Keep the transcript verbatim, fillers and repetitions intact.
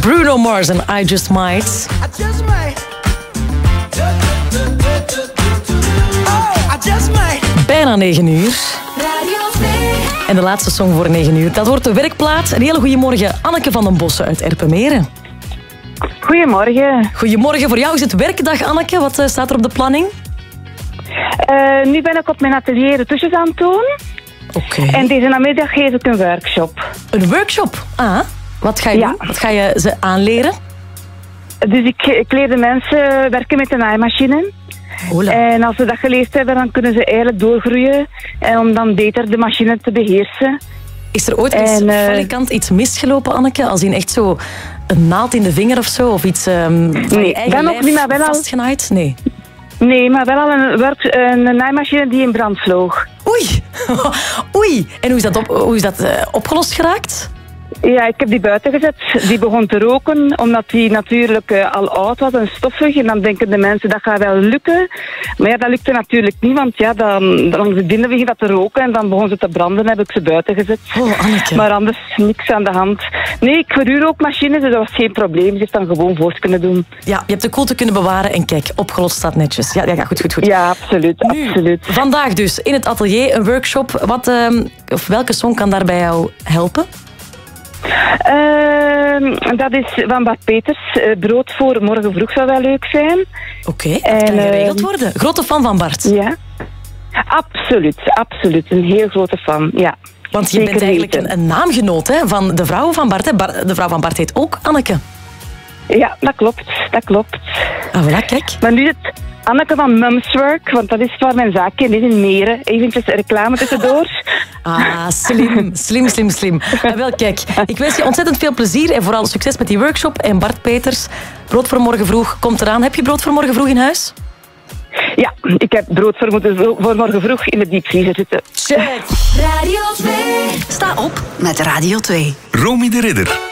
Bruno Mars en I Just Might. I just might. Oh, I just might. Bijna negen uur. En de laatste song voor negen uur. Dat wordt de werkplaats. Een hele goede morgen, Anneke van den Bossen uit Erpenmeren. Goedemorgen. Goedemorgen. Voor jou is het werkdag, Anneke. Wat uh, staat er op de planning? Uh, nu ben ik op mijn atelier de tusjes aan het doen. Oké. Okay. En deze namiddag geef ik een workshop. Een workshop? Ah, wat ga je ja. doen? Wat ga je ze aanleren? Dus ik, ik leer de mensen werken met de naaimachine. Hola. En als ze dat geleerd hebben, dan kunnen ze eigenlijk doorgroeien. En om dan beter de machine te beheersen. Is er ooit iets en, uh, falikant iets misgelopen, Anneke? Als in echt zo een naald in de vinger of zo? Of iets um, van nee, je eigen dan ook niet, maar wel al vastgenaaid? Nee. Nee, maar wel al een, work, een naaimachine die in brand vloog. Oei! Oei! En hoe is dat, op, hoe is dat uh, opgelost geraakt? Ja, ik heb die buiten gezet. Die begon te roken, omdat die natuurlijk uh, al oud was en stoffig. En dan denken de mensen, dat gaat wel lukken. Maar ja, dat lukte natuurlijk niet, want ja, dan, dan langs de binnen begint dat te roken en dan begon ze te branden, heb ik ze buiten gezet. Oh, Anneke. Maar anders niks aan de hand. Nee, ik verhuur ook machines, dus dat was geen probleem. Ze heeft dan gewoon voort kunnen doen. Ja, je hebt de koelte kunnen bewaren en kijk, opgelost staat netjes. Ja, ja goed, goed, goed. Ja, absoluut, nu, absoluut. Vandaag dus in het atelier een workshop. Wat, uh, of welke song kan daar bij jou helpen? Uh, dat is van Bart Peters. Uh, brood voor morgen vroeg zou wel leuk zijn. Oké, okay, dat kan geregeld worden. Grote fan van Bart? Ja, absoluut, absoluut. Een heel grote fan, ja. Want je bent eigenlijk een, een naamgenoot hè, van de vrouw van Bart, hè? Bar, de vrouw van Bart heet ook Anneke. Ja, dat klopt, dat klopt. Ah, voilà, kijk. Maar nu het Anneke van Mumswork, want dat is waar mijn zaakje is in Meren. Eventjes reclame tussendoor. Ah, slim, slim, slim, slim. Ah, wel, kijk, ik wens je ontzettend veel plezier en vooral succes met die workshop. En Bart Peters, brood voor morgen vroeg komt eraan. Heb je brood voor morgen vroeg in huis? Ja, ik heb brood voor, voor morgen vroeg in de diepvriezer zitten. Check. Radio twee. Sta op met Radio twee. Romy de Ridder.